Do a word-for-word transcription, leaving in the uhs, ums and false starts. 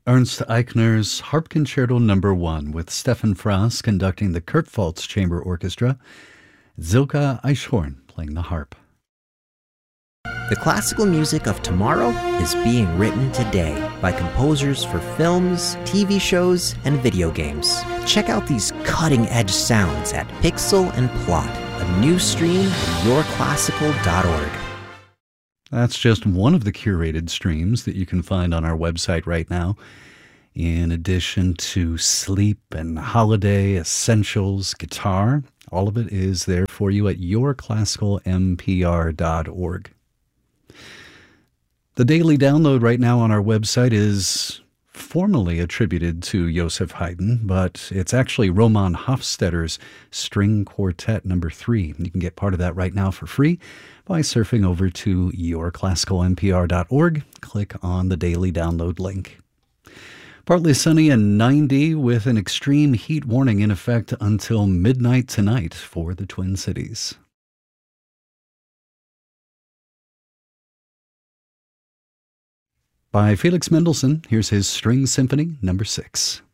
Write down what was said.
Ernst Eichner's Harp Concerto Number One, with Stefan Frass conducting the Kurpfalz Chamber Orchestra, Silke Eichhorn playing the harp. The classical music of tomorrow is being written today by composers for films, T V shows, and video games. Check out these cutting-edge sounds at Pixel and Plot, a new stream at your classical dot org. That's just one of the curated streams that you can find on our website right now. In addition to sleep and holiday essentials, guitar, all of it is there for you at your classical m p r dot org. The daily download right now on our website is formally attributed to Joseph Haydn, but it's actually Roman Hofstadter's String Quartet Number Three. You can get part of that right now for free by surfing over to your classical m p r dot org. Click on the daily download link. Partly sunny and ninety with an extreme heat warning in effect until midnight tonight for the Twin Cities. By Felix Mendelssohn, here's his String Symphony Number Six.